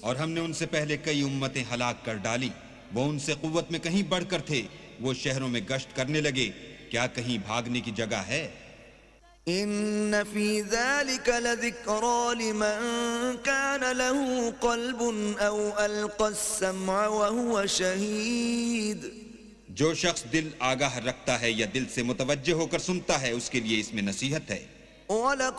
और हमने उनसे पहले कई उम्मतें हलाक कर डाली, वो उनसे कुव्वत में कहीं बढ़कर थे। वो शहरों में गश्त करने लगे, क्या कहीं भागने की जगह है? إن في ذلك لذكرى لمن كان له قلب أو ألقى السمع وهو شهيد। जो शख्स दिल आगाह रखता है या दिल से मुतवज्जे होकर सुनता है, उसके लिए इसमें नसीहत है।